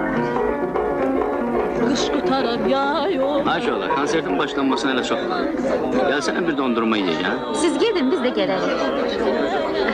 Kış qutarar yağıyor. Maşallah, konsertin başlanmasına elə çox. Gelsene bir dondurma yiyeceğim. Siz gidin, biz de gelelim.